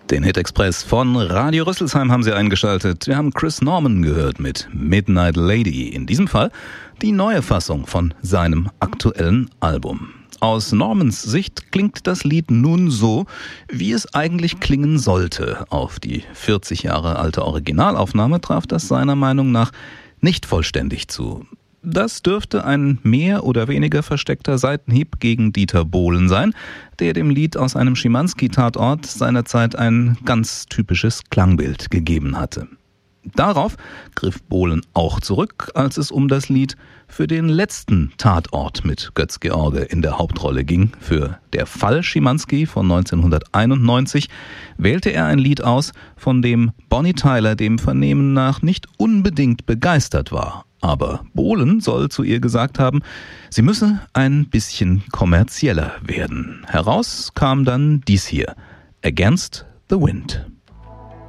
Den Hit Express von Radio Rüsselsheim haben Sie eingeschaltet. Wir haben Chris Norman gehört mit Midnight Lady. In diesem Fall die neue Fassung von seinem aktuellen Album. Aus Normans Sicht klingt das Lied nun so, wie es eigentlich klingen sollte. Auf die 40 Jahre alte Originalaufnahme traf das seiner Meinung nach nicht vollständig zu. Das dürfte ein mehr oder weniger versteckter Seitenhieb gegen Dieter Bohlen sein, der dem Lied aus einem Schimanski-Tatort seinerzeit ein ganz typisches Klangbild gegeben hatte. Darauf griff Bohlen auch zurück, als es um das Lied für den letzten Tatort mit Götz-George in der Hauptrolle ging. Für Der Fall Schimanski von 1991 wählte er ein Lied aus, von dem Bonnie Tyler dem Vernehmen nach nicht unbedingt begeistert war. Aber Bohlen soll zu ihr gesagt haben, sie müsse ein bisschen kommerzieller werden. Heraus kam dann dies hier, Against the Wind.